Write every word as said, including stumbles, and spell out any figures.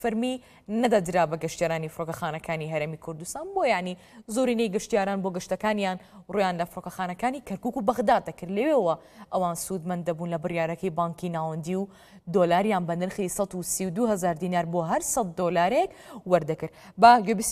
فەرمی نەدەدرا بە گەشتیارانی فڕۆکەخانەکانی هەرێمی کوردستان بۆ ینی زۆرینەی گەشتیاران بۆ گەشتەکانیان ڕویان لە فڕۆکەخانەکانی کەرکووک و بەغداد دەکرد لەوێەوە ئەوان سوودمەند دەبوون لە بڕیارەکەی بانکی ناوەندی و دۆلاریان بە نرخی سەد و سی و دوو هەزار دینار بۆ هەر سەد دۆلارێک وەردەکرد. با گوێبیست